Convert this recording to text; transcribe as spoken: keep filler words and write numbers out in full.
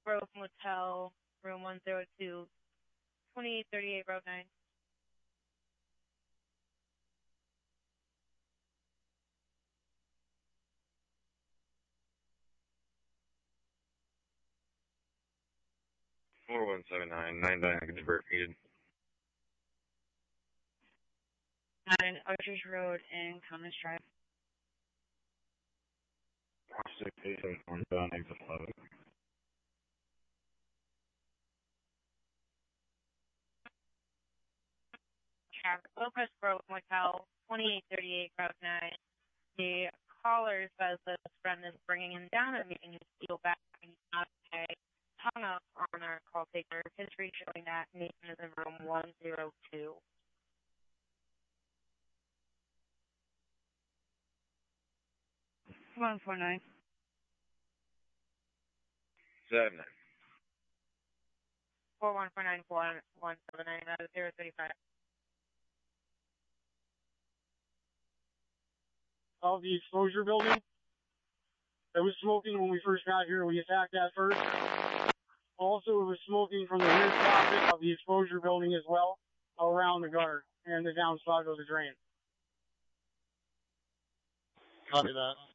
Grove Motel, room one zero two, twenty-eight thirty-eight Road nine. four one seven nine, nine Diana Divert needed. nine Archers Road and Commons Drive. six eight one down exit eleven. Lopez Grove Motel, twenty-eight thirty-eight Route nine. The caller says that his friend is bringing him down and making him feel bad and he's not okay. Hung up on our call taker. History showing that Nathan is in room one zero two. one four nine. seven nine. four one four nine four one seven nine out of zero thirty-five. Of the exposure building that was smoking when we first got here. We attacked that first. Also, it was smoking from the rear pocket of the exposure building as well, around the guard and the downspout of the drain. Copy that.